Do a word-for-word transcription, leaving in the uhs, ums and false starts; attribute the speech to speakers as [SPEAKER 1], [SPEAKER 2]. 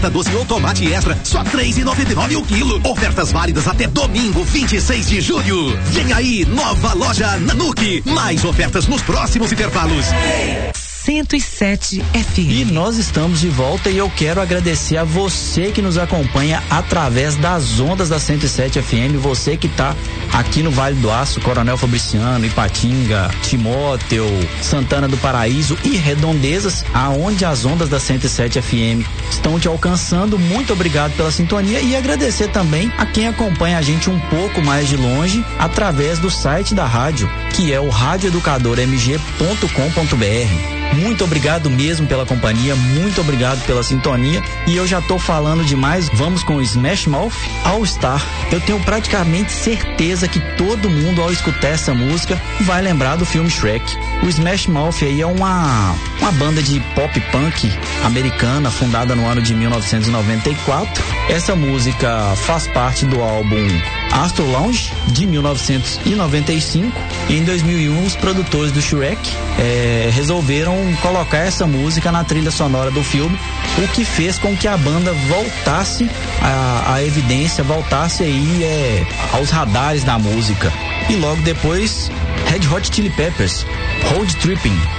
[SPEAKER 1] Doce ou tomate extra, só três reais e noventa e nove o quilo. Ofertas válidas até domingo, vinte e seis de julho. Vem aí, nova loja Nanuque. Mais ofertas nos próximos intervalos.
[SPEAKER 2] cento e sete F M.
[SPEAKER 3] E nós estamos de volta e eu quero agradecer a você que nos acompanha através das ondas da cento e sete F M, você que está aqui no Vale do Aço, Coronel Fabriciano, Ipatinga, Timóteo, Santana do Paraíso e Redondezas, aonde as ondas da cento e sete F M estão te alcançando. Muito obrigado pela sintonia e agradecer também a quem acompanha a gente um pouco mais de longe através do site da rádio, que é o rádio educador m g ponto com ponto b r. Muito obrigado mesmo pela companhia, muito obrigado pela sintonia. E eu já tô falando demais, vamos com o Smash Mouth All Star. Eu tenho praticamente certeza que todo mundo, ao escutar essa música, vai lembrar do filme Shrek. O Smash Mouth aí é uma, uma banda de pop punk americana, fundada no ano de mil novecentos e noventa e quatro. Essa música faz parte do álbum Astro Lounge, de mil novecentos e noventa e cinco. E em dois mil e um, os produtores do Shrek é, resolveram colocar essa música na trilha sonora do filme, o que fez com que a banda voltasse à, à evidência, voltasse aí é, aos radares da música. E logo depois, Red Hot Chili Peppers, Road Tripping.